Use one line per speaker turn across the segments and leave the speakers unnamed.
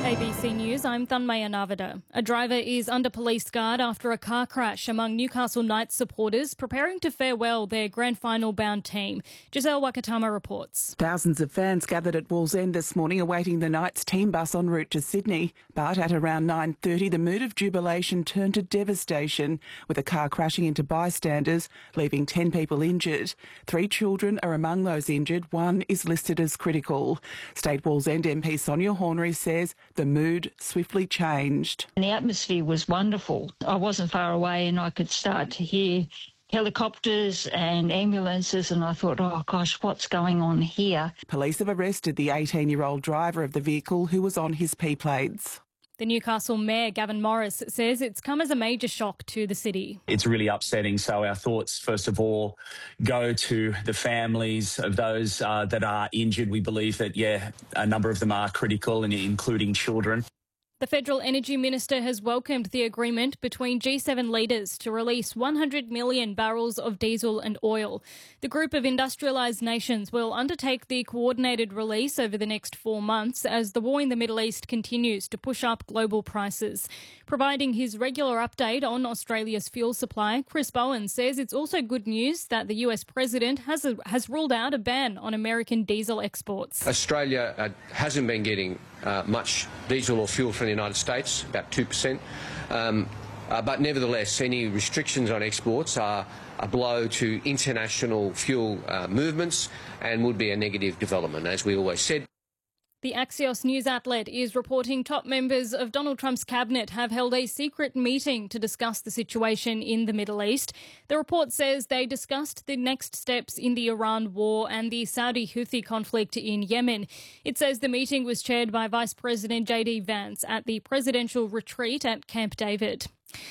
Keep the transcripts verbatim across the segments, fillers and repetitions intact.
A B C News, I'm Thanmaya Navada. A driver is under police guard after a car crash among Newcastle Knights supporters preparing to farewell their grand final bound team. Giselle Wakatama reports.
Thousands of fans gathered at Wallsend this morning awaiting the Knights team bus en route to Sydney. But at around nine thirty, the mood of jubilation turned to devastation, with a car crashing into bystanders, leaving ten people injured. Three children are among those injured. One is listed as critical. State Wallsend M P Sonia Hornery says the mood swiftly changed.
And the atmosphere was wonderful. I wasn't far away and I could start to hear helicopters and ambulances, and I thought, oh gosh, what's going on here?
Police have arrested the eighteen-year-old driver of the vehicle who was on his P-plates.
The Newcastle Mayor, Gavin Morris, says it's come as a major shock to the city.
It's really upsetting. So our thoughts, first of all, go to the families of those uh, that are injured. We believe that, yeah, a number of them are critical, and including children.
The Federal Energy Minister has welcomed the agreement between G seven leaders to release one hundred million barrels of diesel and oil. The group of industrialised nations will undertake the coordinated release over the next four months as the war in the Middle East continues to push up global prices. Providing his regular update on Australia's fuel supply, Chris Bowen says it's also good news that the U S President has, a, has ruled out a ban on American diesel exports.
Australia uh, hasn't been getting uh, much diesel or fuel from the United States, about two percent. Um, uh, but nevertheless, any restrictions on exports are a blow to international fuel uh, movements and would be a negative development, as we always said.
The Axios news outlet is reporting top members of Donald Trump's cabinet have held a secret meeting to discuss the situation in the Middle East. The report says they discussed the next steps in the Iran war and the Saudi Houthi conflict in Yemen. It says the meeting was chaired by Vice President J D Vance at the presidential retreat at Camp David.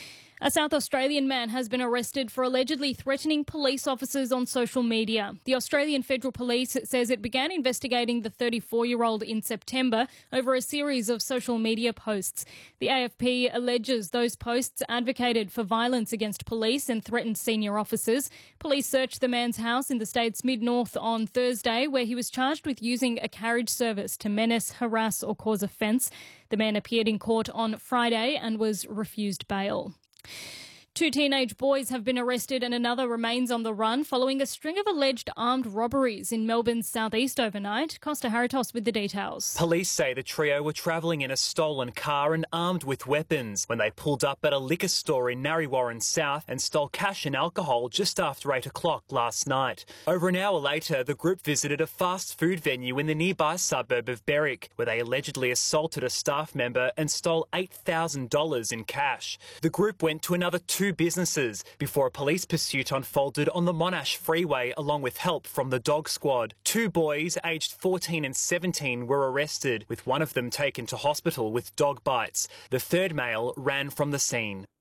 A South Australian man has been arrested for allegedly threatening police officers on social media. The Australian Federal Police says it began investigating the thirty-four-year-old in September over a series of social media posts. The A F P alleges those posts advocated for violence against police and threatened senior officers. Police searched the man's house in the state's mid-north on Thursday, where he was charged with using a carriage service to menace, harass or cause offence. The man appeared in court on Friday and was refused bail. Two teenage boys have been arrested and another remains on the run following a string of alleged armed robberies in Melbourne's southeast overnight. Costa Haritos with the details.
Police say the trio were travelling in a stolen car and armed with weapons when they pulled up at a liquor store in Narre Warren South and stole cash and alcohol just after eight o'clock last night. Over an hour later, the group visited a fast food venue in the nearby suburb of Berwick, where they allegedly assaulted a staff member and stole eight thousand dollars in cash. The group went to another two businesses before a police pursuit unfolded on the Monash Freeway along with help from the dog squad. Two boys aged fourteen and seventeen were arrested, with one of them taken to hospital with dog bites. The third male ran from the scene.